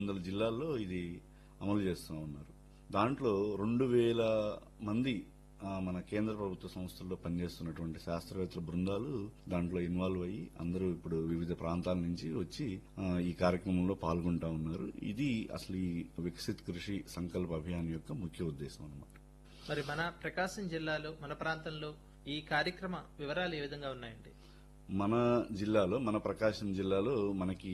వందల జిల్లాల్లో ఇది అమలు చేస్తూ ఉన్నారు. దాంట్లో 2,000 మంది మన కేంద్ర ప్రభుత్వ సంస్థల్లో పనిచేస్తున్నటువంటి శాస్త్రవేత్తల బృందాలు దాంట్లో ఇన్వాల్వ్ అయ్యి అందరూ ఇప్పుడు వివిధ ప్రాంతాల నుంచి వచ్చి ఈ కార్యక్రమంలో పాల్గొంటా ఉన్నారు. ఇది అసలు ఈ వికసిత్ కృషి సంకల్ప అభియాన్ యొక్క ముఖ్య ఉద్దేశం అన్నమాట. మరి మన ప్రకాశం జిల్లాలో మన ప్రాంతంలో ఈ కార్యక్రమ వివరాలు ఏ విధంగా ఉన్నాయండి? మన జిల్లాలో, మన ప్రకాశం జిల్లాలో మనకి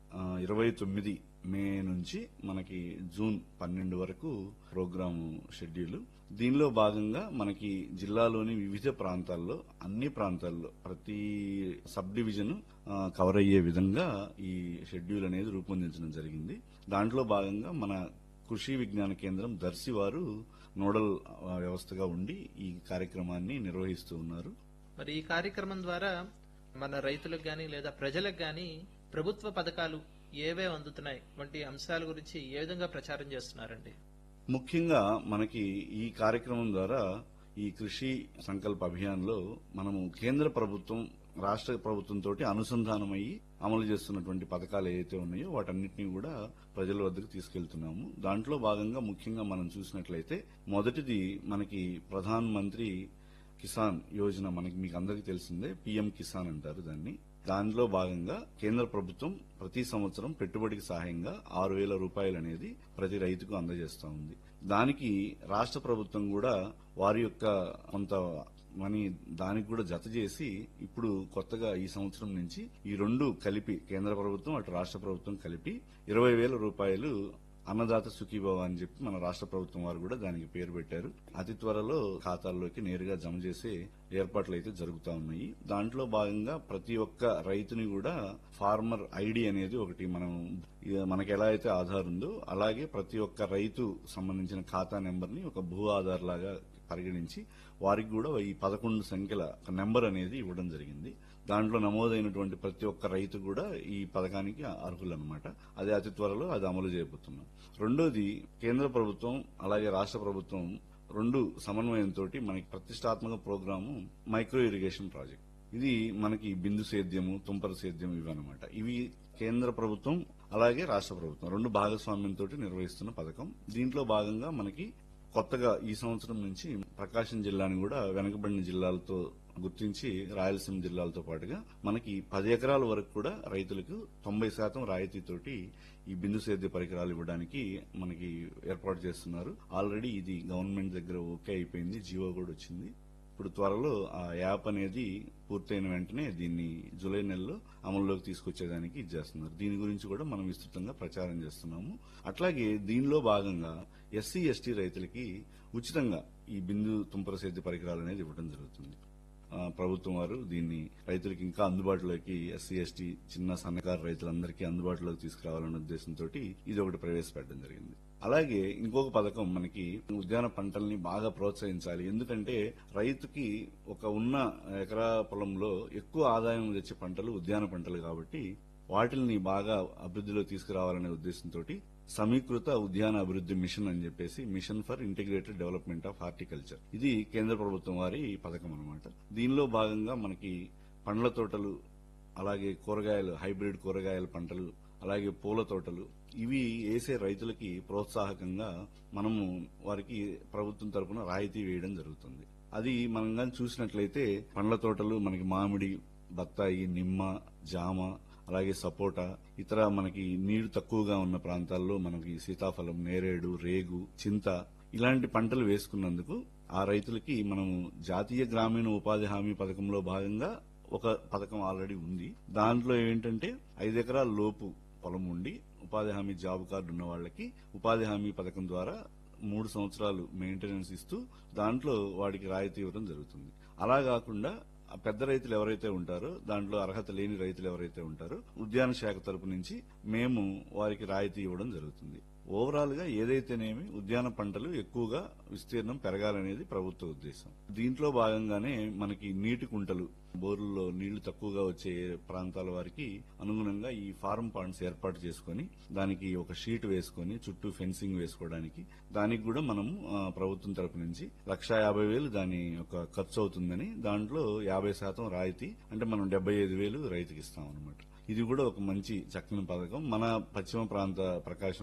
29 మే నుంచి మనకి జూన్ 12 వరకు ప్రోగ్రాము షెడ్యూల్. దీనిలో భాగంగా మనకి జిల్లాలోని వివిధ ప్రాంతాల్లో, అన్ని ప్రాంతాల్లో ప్రతి సబ్ డివిజన్ కవర్ అయ్యే విధంగా ఈ షెడ్యూల్ అనేది రూపొందించడం జరిగింది. దాంట్లో భాగంగా మన కృషి విజ్ఞాన కేంద్రం దర్శి వారు నోడల్ వ్యవస్థగా ఉండి ఈ కార్యక్రమాన్ని నిర్వహిస్తూ ఉన్నారు. మరి ఈ కార్యక్రమం ద్వారా మన రైతులకు గాని లేదా ప్రజలకు గాని ప్రభుత్వ పథకాలు ఏవే అందుతున్నాయి వంటి అంశాల గురించి ఏ విధంగా ప్రచారం చేస్తున్నారండి? ముఖ్యంగా మనకి ఈ కార్యక్రమం ద్వారా ఈ కృషి సంకల్ప అభియాన్ లో మనము కేంద్ర ప్రభుత్వం, రాష్ట్ర ప్రభుత్వంతో అనుసంధానమయ్యి అమలు చేస్తున్నటువంటి పథకాలు ఏవైతే ఉన్నాయో వాటన్నిటినీ కూడా ప్రజల వద్దకు తీసుకెళ్తున్నాము. దాంట్లో భాగంగా ముఖ్యంగా మనం చూసినట్లయితే మొదటిది మనకి ప్రధాన్ మంత్రి కిసాన్ యోజన, మీకు అందరికీ తెలిసిందే, పీఎం కిసాన్ అంటారు దాన్ని. దానిలో భాగంగా కేంద్ర ప్రభుత్వం ప్రతి సంవత్సరం పెట్టుబడికి సహాయంగా 6,000 రూపాయలు అనేది ప్రతి రైతుకు అందజేస్తా ఉంది. దానికి రాష్ట్ర ప్రభుత్వం కూడా వారి యొక్క కొంత మనీ దానికి కూడా జత చేసి ఇప్పుడు కొత్తగా ఈ సంవత్సరం నుంచి ఈ రెండు కలిపి, కేంద్ర ప్రభుత్వం అటు రాష్ట్ర ప్రభుత్వం కలిపి 20,000 రూపాయలు అన్నదాత సుఖీభవ అని చెప్పి మన రాష్ట్ర ప్రభుత్వం వారు కూడా దానికి పేరు పెట్టారు. అతి త్వరలో ఖాతాల్లోకి నేరుగా జమ చేసే ఏర్పాట్లు అయితే జరుగుతూ ఉన్నాయి. దాంట్లో భాగంగా ప్రతి ఒక్క రైతుని కూడా ఫార్మర్ ఐడి అనేది ఒకటి మనకి ఎలా అయితే ఆధార్ ఉందో అలాగే ప్రతి ఒక్క రైతు సంబంధించిన ఖాతా నెంబర్ ని ఒక భూ ఆధార్ లాగా పరిగణించి వారికి కూడా ఈ 11 సంఖ్యల నెంబర్ అనేది ఇవ్వడం జరిగింది. దాంట్లో నమోదైనటువంటి ప్రతి ఒక్క రైతు కూడా ఈ పథకానికి అర్హులన్నమాట. అది అతి త్వరలో అది అమలు చేయబోతున్నాం. రెండోది, కేంద్ర ప్రభుత్వం అలాగే రాష్ట్ర ప్రభుత్వం రెండు సమన్వయంతో మనకి ప్రతిష్టాత్మక ప్రోగ్రాము మైక్రో ఇరిగేషన్ ప్రాజెక్ట్. ఇది మనకి బిందు సేద్యము, తుంపర సేద్యం ఇవన్నమాట. ఇవి కేంద్ర ప్రభుత్వం అలాగే రాష్ట్ర ప్రభుత్వం రెండు భాగస్వామ్యంతో నిర్వహిస్తున్న పథకం. దీంట్లో భాగంగా మనకి కొత్తగా ఈ సంవత్సరం నుంచి ప్రకాశం జిల్లాని కూడా వెనుకబడిన జిల్లాలతో గుర్తించి రాయలసీమ జిల్లాలతో పాటుగా మనకి 10 ఎకరాల వరకు కూడా రైతులకు 90% రాయితీతోటి ఈ బిందు సేద్య పరికరాలు ఇవ్వడానికి మనకి ఏర్పాటు చేస్తున్నారు. ఆల్రెడీ ఇది గవర్నమెంట్ దగ్గర ఓకే అయిపోయింది, జీవో కూడా వచ్చింది. ఇప్పుడు త్వరలో ఆ యాప్ అనేది పూర్తయిన వెంటనే దీన్ని జూలై నెలలో అమల్లోకి తీసుకొచ్చేదానికి చేస్తున్నారు. దీని గురించి కూడా మనం విస్తృతంగా ప్రచారం చేస్తున్నాము. అట్లాగే దీనిలో భాగంగా ఎస్సీ ఎస్టీ రైతులకి ఉచితంగా ఈ బిందు తుంపర సేద్య పరికరాలు అనేది ఇవ్వడం జరుగుతుంది. ప్రభుత్వం వారు దీన్ని రైతులకు ఇంకా అందుబాటులోకి, ఎస్సీ ఎస్టీ చిన్న సన్నకారు రైతులందరికీ అందుబాటులోకి తీసుకురావాలనే ఉద్దేశంతో ఇది ఒకటి ప్రవేశపెట్టడం జరిగింది. అలాగే ఇంకొక పథకం మనకి ఉద్యాన పంటల్ని బాగా ప్రోత్సహించాలి. ఎందుకంటే రైతుకి ఉన్న ఎకరా పొలంలో ఎక్కువ ఆదాయం తెచ్చే పంటలు ఉద్యాన పంటలు కాబట్టి వాటిని బాగా అభివృద్ధిలో తీసుకురావాలనే ఉద్దేశంతో సమీకృత ఉద్యాన అభివృద్ధి మిషన్ అని చెప్పేసి mission for integrated development of horticulture, ఇది కేంద్ర ప్రభుత్వం వారి పథకం అన్నమాట. దీనిలో భాగంగా మనకి పండ్ల తోటలు, అలాగే కూరగాయలు, హైబ్రిడ్ కూరగాయల పంటలు, అలాగే పూల తోటలు ఇవి వేసే రైతులకి ప్రోత్సాహకంగా మనము వారికి ప్రభుత్వం తరపున రాయితీ వేయడం జరుగుతుంది. అది మనం కానీ చూసినట్లయితే పండ్ల తోటలు మనకి మామిడి, బత్తాయి, నిమ్మ, జామ, అలాగే సపోటా, ఇతర మనకి నీరు తక్కువగా ఉన్న ప్రాంతాల్లో మనకి సీతాఫలం, నేరేడు, రేగు, చింత ఇలాంటి పంటలు వేసుకున్నందుకు ఆ రైతులకి మనము జాతీయ గ్రామీణ ఉపాధి హామీ పథకంలో భాగంగా ఒక పథకం ఆల్రెడీ ఉంది. దాంట్లో ఏంటంటే 5 ఎకరాల లోపు పొలం ఉండి ఉపాధి హామీ జాబ్ కార్డు ఉన్న వాళ్ళకి ఉపాధి హామీ పథకం ద్వారా 3 సంవత్సరాలు మెయింటెనెన్స్ ఇస్తూ దాంట్లో వాడికి రాయితీ ఇవ్వడం జరుగుతుంది. అలా కాకుండా పెద్ద రైతులు ఎవరైతే ఉంటారో, దాంట్లో అర్హత లేని రైతులు ఎవరైతే ఉంటారో ఉద్యాన శాఖ తరపు నుంచి మేము వారికి రాయితీ ఇవ్వడం జరుగుతుంది. ఓవరాల్ గా ఏదైతేనేమి ఉద్యాన పంటలు ఎక్కువగా విస్తీర్ణం పెరగాలనేది ప్రభుత్వ ఉద్దేశం. దీంట్లో భాగంగానే మనకి నీటి కుంటలు, బోర్లలో నీళ్లు తక్కువగా వచ్చే ప్రాంతాల వారికి అనుగుణంగా ఈ ఫార్మ్ పాండ్స్ ఏర్పాటు చేసుకుని దానికి ఒక షీట్ వేసుకుని చుట్టూ ఫెన్సింగ్ వేసుకోవడానికి దానికి కూడా మనం ప్రభుత్వం తరపు నుంచి 1,50,000 దాని ఒక ఖర్చు అవుతుందని, దాంట్లో 50% రాయితీ, అంటే మనం 75,000 రైతుకి ఇస్తాం అనమాట. ఇది కూడా ఒక మంచి చక్కని పథకం. మన పశ్చిమ ప్రాంత ప్రకాశం